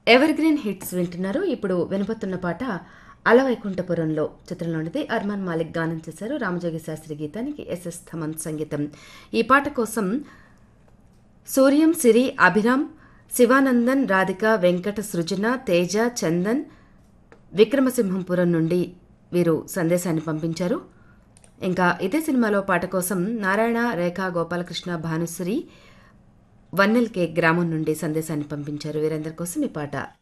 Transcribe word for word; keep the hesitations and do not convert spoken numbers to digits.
Ever green hits వింటున్నారు. ఇప్పుడు వినబోతున్న పాట అలవైకుంఠపురంలో చిత్రంలోనిది. అర్మాన్ మాలిక్ గానం చేశారు. రామజోగి శాస్త్రి గీతానికి ఎస్ఎస్ థమన్ సంగీతం. ఈ పాట కోసం సూర్యం, సిరి, అభిరామ్, శివానందన్, రాధిక, వెంకట, సృజన, తేజ, చందన్ విక్రమసింహంపురం నుండి వీరు సందేశాన్ని పంపించారు. ఇంకా ఇదే సినిమాలో పాట కోసం నారాయణ, రేఖ, గోపాలకృష్ణ, భానుశ్రీ వన్నెల్ కే గ్రామం నుండి సందేశాన్ని పంపించారు. వీరందరి కోసం ఈ పాట.